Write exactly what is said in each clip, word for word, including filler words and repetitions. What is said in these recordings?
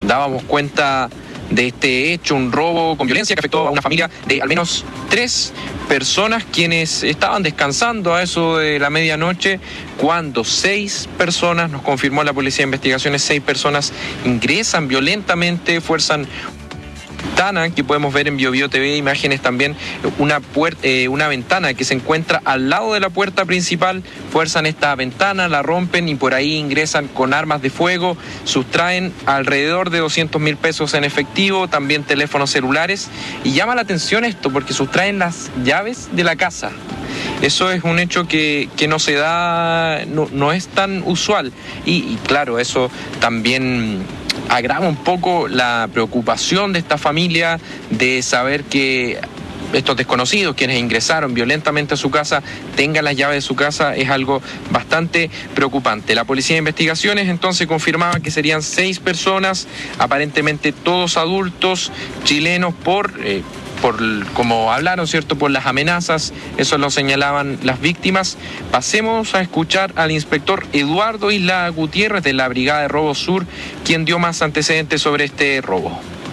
dábamos cuenta de este hecho, un robo con violencia que afectó a una familia de al menos tres personas quienes estaban descansando a eso de la medianoche, cuando seis personas, nos confirmó la Policía de Investigaciones, seis personas ingresan violentamente, fuerzan ventana que podemos ver en BioBio T V, imágenes también, una puerta, eh, una ventana que se encuentra al lado de la puerta principal, fuerzan esta ventana, la rompen y por ahí ingresan con armas de fuego, sustraen alrededor de doscientos mil pesos en efectivo, también teléfonos celulares, y llama la atención esto porque sustraen las llaves de la casa. Eso es un hecho que, que no se da, no, no es tan usual y, y claro, eso también agrava un poco la preocupación de esta familia de saber que estos desconocidos, quienes ingresaron violentamente a su casa, tengan las llaves de su casa, es algo bastante preocupante. La Policía de Investigaciones entonces confirmaba que serían seis personas, aparentemente todos adultos chilenos, por... Eh, por como hablaron, ¿cierto?, por las amenazas, eso lo señalaban las víctimas. Pasemos a escuchar al inspector Eduardo Isla Gutiérrez de la Brigada de Robo Sur, quien dio más antecedentes sobre este robo.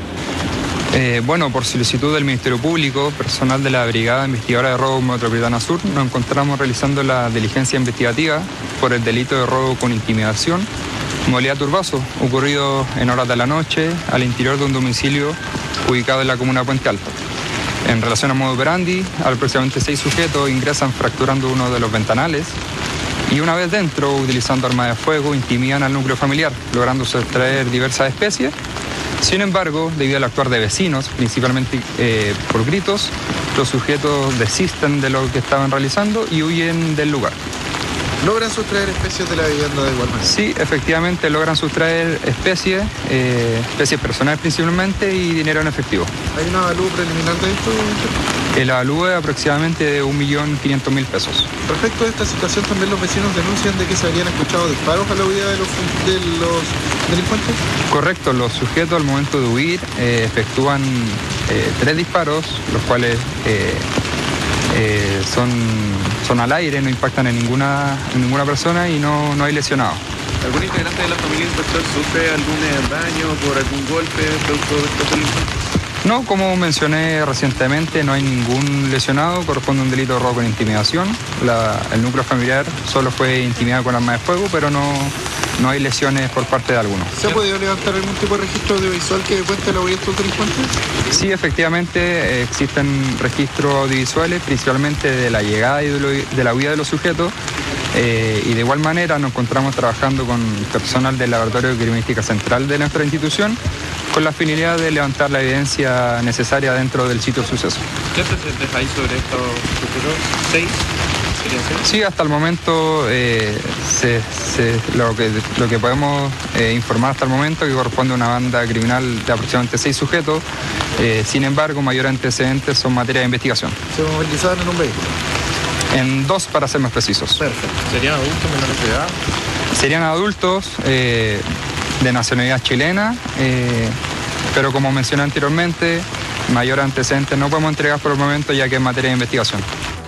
Eh, bueno, por solicitud del Ministerio Público, personal de la Brigada Investigadora de Robo Metropolitana Sur, nos encontramos realizando la diligencia investigativa por el delito de robo con intimidación, modalidad turbazo, ocurrido en horas de la noche al interior de un domicilio ubicado en la comuna de Puente Alto. En relación al modo operandi, aproximadamente seis sujetos ingresan fracturando uno de los ventanales y una vez dentro, utilizando armas de fuego, intimidan al núcleo familiar, logrando sustraer diversas especies. Sin embargo, debido al actuar de vecinos, principalmente eh, por gritos, los sujetos desisten de lo que estaban realizando y huyen del lugar. ¿Logran sustraer especies de la vivienda de igual manera? Sí, efectivamente logran sustraer especies, eh, especies personales principalmente, y dinero en efectivo. ¿Hay una avalúo preliminar de esto? El avalúo es aproximadamente de un millón quinientos mil pesos. Respecto a esta situación, también los vecinos denuncian de que se habrían escuchado disparos a la huida de los, de los delincuentes. Correcto, los sujetos al momento de huir eh, efectúan eh, tres disparos, los cuales eh, eh, son, son al aire, no impactan en ninguna, en ninguna persona y no, no hay lesionados. ¿Algún integrante de la familia inspector sufre algún daño por algún golpe producto de estos delincuentes? No, como mencioné recientemente, no hay ningún lesionado, corresponde a un delito de robo con intimidación. La, el núcleo familiar solo fue intimidado con arma de fuego, pero no, no hay lesiones por parte de alguno. ¿Se ha podido levantar algún tipo de registro audiovisual que cuente la huida de estos delincuentes? Sí, efectivamente, eh, existen registros audiovisuales, principalmente de la llegada y de, lo, de la huida de los sujetos. Eh, y de igual manera nos encontramos trabajando con personal del Laboratorio de Criminalística Central de nuestra institución con la finalidad de levantar la evidencia necesaria dentro del sitio del suceso. ¿Qué antecedentes hay sobre estos sujetos? ¿Seis? Sí, hasta el momento eh, se, se, lo, que, lo que podemos eh, informar hasta el momento que corresponde a una banda criminal de aproximadamente seis sujetos. Eh, sin embargo, mayores antecedentes son materia de investigación. ¿Se movilizaban en un vehículo? En dos, para ser más precisos. Perfecto. ¿Serían adultos menores de edad? Serían adultos eh, de nacionalidad chilena, eh, pero como mencioné anteriormente, mayor antecedente no podemos entregar por el momento ya que es materia de investigación.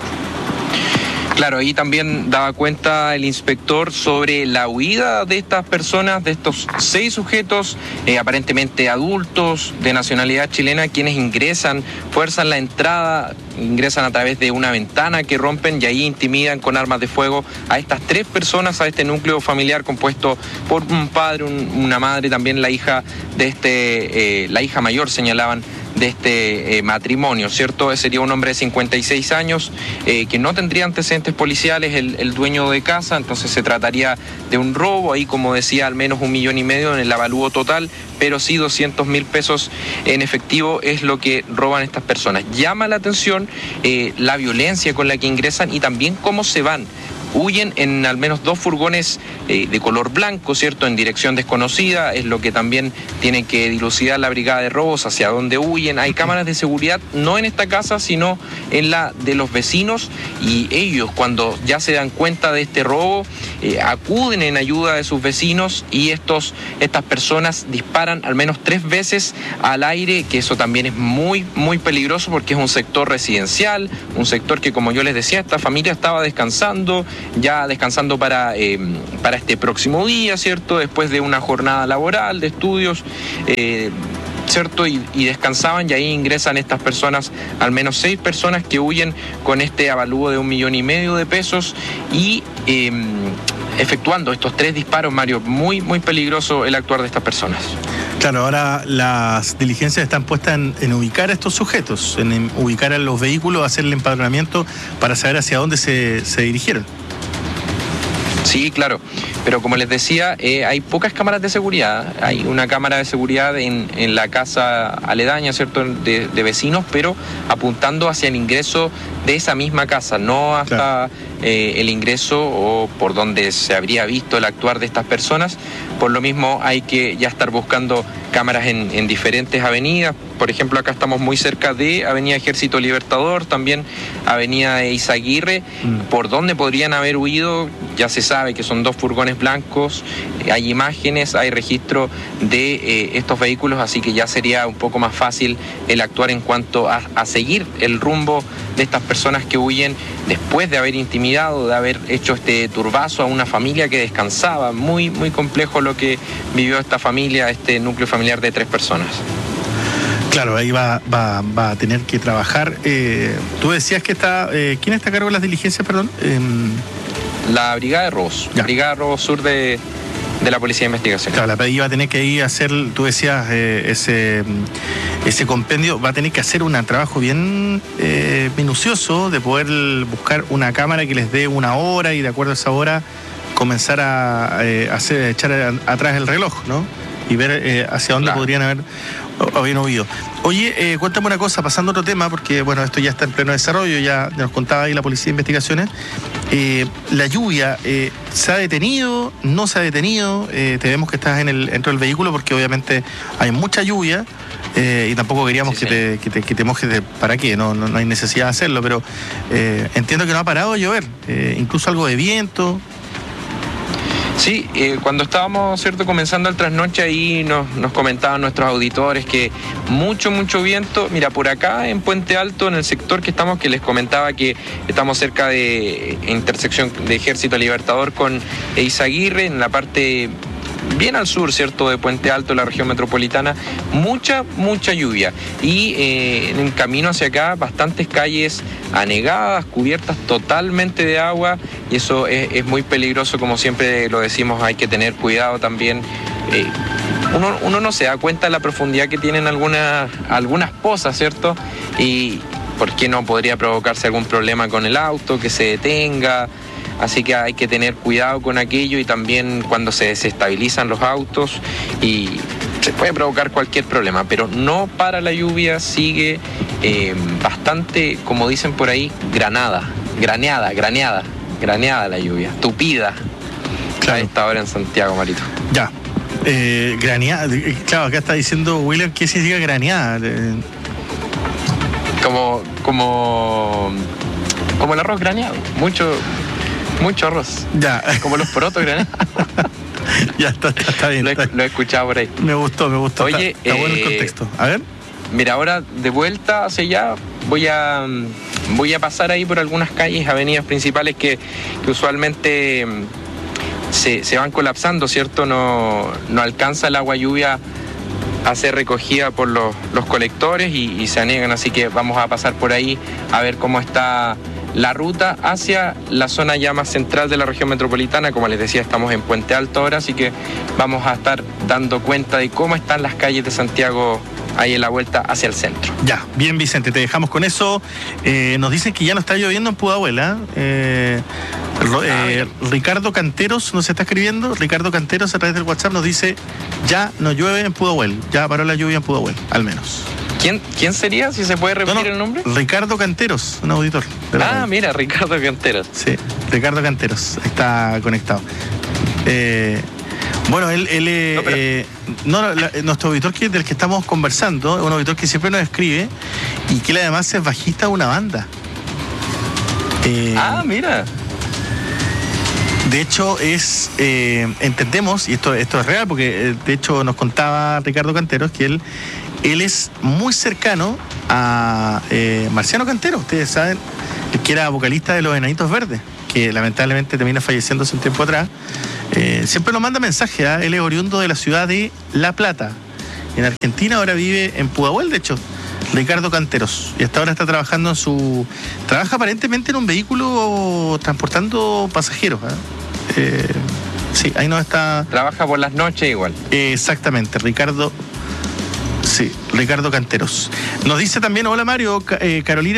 Claro, ahí también daba cuenta el inspector sobre la huida de estas personas, de estos seis sujetos, eh, aparentemente adultos de nacionalidad chilena, quienes ingresan, fuerzan la entrada, ingresan a través de una ventana que rompen y ahí intimidan con armas de fuego a estas tres personas, a este núcleo familiar compuesto por un padre, un, una madre, también la hija de este, eh, la hija mayor, señalaban, de este eh, matrimonio, ¿cierto? Sería un hombre de cincuenta y seis años eh, que no tendría antecedentes policiales, el, el dueño de casa, entonces se trataría de un robo, ahí como decía, al menos un millón y medio en el avalúo total, pero sí doscientos mil pesos en efectivo es lo que roban estas personas. Llama la atención eh, la violencia con la que ingresan y también cómo se van. Huyen en al menos dos furgones eh, de color blanco, ¿cierto?, en dirección desconocida, es lo que también tiene que dilucidar la brigada de robos, hacia dónde huyen. Hay cámaras de seguridad, no en esta casa, sino en la de los vecinos, y ellos, cuando ya se dan cuenta de este robo, eh, acuden en ayuda de sus vecinos y estos, estas personas disparan al menos tres veces al aire, que eso también es muy, muy peligroso porque es un sector residencial, un sector que, como yo les decía, esta familia estaba descansando, ya descansando para, eh, para este próximo día, ¿cierto? Después de una jornada laboral, de estudios, eh, ¿cierto? Y, y descansaban, y ahí ingresan estas personas, al menos seis personas que huyen con este avalúo de un millón y medio de pesos y eh, efectuando estos tres disparos, Mario. Muy, muy peligroso el actuar de estas personas. Claro, ahora las diligencias están puestas en, en ubicar a estos sujetos, en, en ubicar a los vehículos, hacer el empadronamiento para saber hacia dónde se, se dirigieron. Sí, claro, pero como les decía, eh, hay pocas cámaras de seguridad. Hay una cámara de seguridad en, en la casa aledaña, ¿cierto?, de, de vecinos, pero apuntando hacia el ingreso de esa misma casa, no hasta claro. eh, el ingreso o por donde se habría visto el actuar de estas personas. Por lo mismo hay que ya estar buscando cámaras en, en diferentes avenidas. Por ejemplo, acá estamos muy cerca de Avenida Ejército Libertador, también Avenida Eizaguirre, mm. por donde podrían haber huido. Ya se sabe que son dos furgones blancos, hay imágenes, hay registro de eh, estos vehículos, así que ya sería un poco más fácil el actuar en cuanto a, a seguir el rumbo de estas personas que huyen después de haber intimidado, de haber hecho este turbazo a una familia que descansaba. Muy, muy complejo lo que vivió esta familia, este núcleo familiar de tres personas. Claro, ahí va, va, va a tener que trabajar. Eh, tú decías que está... Eh, ¿Quién está a cargo de las diligencias, perdón? Eh, la Brigada de Robos, la Brigada de Robos Sur de, de la Policía de Investigación. Claro, la P D I va a tener que ir a hacer, tú decías, eh, ese, ese compendio, va a tener que hacer un trabajo bien eh, minucioso de poder buscar una cámara que les dé una hora y de acuerdo a esa hora comenzar a eh, hacer, echar a, atrás el reloj, ¿no? Y ver eh, hacia dónde claro. podrían haber habían huido. Oye, eh, cuéntame una cosa, pasando a otro tema, porque bueno, esto ya está en pleno desarrollo, ya nos contaba ahí la Policía de Investigaciones. Eh, la lluvia, eh, ¿se ha detenido? ¿No se ha detenido? Eh, te vemos que estás en el, dentro del vehículo porque obviamente hay mucha lluvia eh, y tampoco queríamos sí, que, sí. Te, que, te, que te mojes de, ¿para qué? No, no, no hay necesidad de hacerlo, pero eh, entiendo que no ha parado de llover, eh, incluso algo de viento. Sí, eh, cuando estábamos, cierto, comenzando el trasnoche ahí nos, nos comentaban nuestros auditores que mucho, mucho viento. Mira, por acá en Puente Alto, en el sector que estamos, que les comentaba que estamos cerca de intersección de Ejército Libertador con Eizaguirre, en la parte bien al sur, ¿cierto?, de Puente Alto, la región metropolitana, mucha, mucha lluvia. Y eh, en camino hacia acá, bastantes calles anegadas, cubiertas totalmente de agua, y eso es, es muy peligroso, como siempre lo decimos, hay que tener cuidado también. Eh, uno, uno no se da cuenta de la profundidad que tienen algunas, algunas pozas, ¿cierto? Y por qué no podría provocarse algún problema con el auto, que se detenga. Así que hay que tener cuidado con aquello y también cuando se desestabilizan los autos y se puede provocar cualquier problema, pero no para la lluvia, sigue eh, bastante, como dicen por ahí, granada, graneada, graneada, graneada la lluvia, tupida. Claro. A esta hora en Santiago, Marito. Ya, eh, graneada, claro, acá está diciendo William, ¿qué significa graneada? Como, como, como el arroz graneado, mucho... Mucho arroz. Ya. Como los porotos graneados. Ya está, está, está bien. Lo he, está. lo he escuchado por ahí. Me gustó, me gustó. Oye, está, está eh, bueno el contexto. A ver. Mira, ahora de vuelta hacia allá voy a voy a pasar ahí por algunas calles, avenidas principales que, que usualmente se, se van colapsando, ¿cierto? No, no alcanza el agua lluvia a ser recogida por los, los colectores y, y se anegan, así que vamos a pasar por ahí a ver cómo está la ruta hacia la zona ya más central de la región metropolitana. Como les decía, estamos en Puente Alto ahora, así que vamos a estar dando cuenta de cómo están las calles de Santiago ahí en la vuelta hacia el centro. Ya, bien, Vicente, te dejamos con eso. Eh, nos dicen que ya no está lloviendo en Pudahuel, ¿eh? Eh, eh, Ricardo Canteros nos está escribiendo, Ricardo Canteros a través del WhatsApp nos dice, ya no llueve en Pudahuel, ya paró la lluvia en Pudahuel, al menos. ¿Quién, ¿Quién sería, si se puede repetir no, no, el nombre? Ricardo Canteros, un auditor. Ah, mira, Ricardo Canteros. Sí, Ricardo Canteros, está conectado. Eh, bueno, él, él eh, no, pero... eh, no, la, nuestro auditor que, del que estamos conversando, es un auditor que siempre nos escribe y que él además es bajista de una banda. Eh, ah, mira. De hecho, es eh, entendemos, y esto, esto es real, porque de hecho nos contaba Ricardo Canteros que él Él es muy cercano a eh, Marciano Cantero, ustedes saben, que era vocalista de Los Enanitos Verdes. que lamentablemente termina falleciendo hace un tiempo atrás, eh, siempre nos manda mensajes. ¿eh? Él es oriundo de la ciudad de La Plata, en Argentina, ahora vive en Pudahuel, de hecho, Ricardo Canteros, y hasta ahora está trabajando en su... Trabaja aparentemente en un vehículo transportando pasajeros. ¿eh? Eh, sí, ahí no está... Trabaja por las noches igual. Eh, exactamente, Ricardo... Sí, Ricardo Canteros. Nos dice también, hola Mario, eh, Carolina